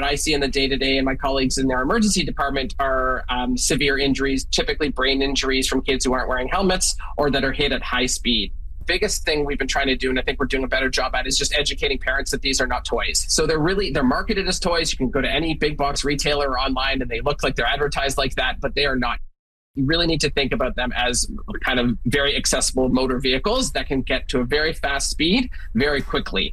I see in the day-to-day and my colleagues in their emergency department are severe injuries, typically brain injuries from kids who aren't wearing helmets or that are hit at high speed. Biggest thing we've been trying to do, and I think we're doing a better job at, is just educating parents that these are not toys. So they're marketed as toys. You can go to any big box retailer or online and they look like they're advertised like that, but they are not. You really need to think about them as kind of very accessible motor vehicles that can get to a very fast speed very quickly.